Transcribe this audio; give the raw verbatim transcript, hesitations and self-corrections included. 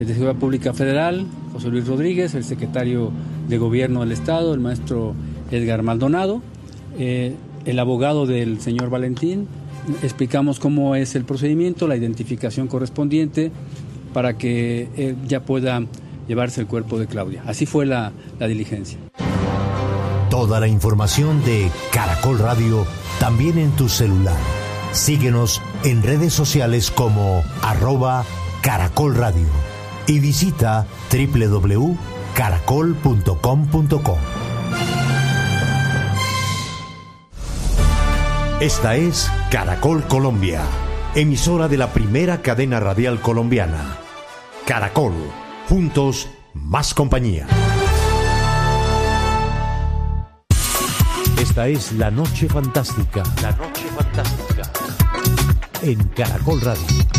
De Seguridad Pública Federal, José Luis Rodríguez, el secretario de Gobierno del Estado, el maestro Edgar Maldonado, eh, el abogado del señor Valentín. Explicamos cómo es el procedimiento, la identificación correspondiente para que eh, ya pueda llevarse el cuerpo de Claudia. Así fue la, la diligencia. Toda la información de Caracol Radio también en tu celular. Síguenos en redes sociales como arroba Caracol Radio y visita doble u doble u doble u punto caracol punto com punto co. Esta es Caracol Colombia, emisora de la primera cadena radial colombiana. Caracol, juntos más compañía. Esta es La Noche Fantástica. La Noche Fantástica. En Caracol Radio.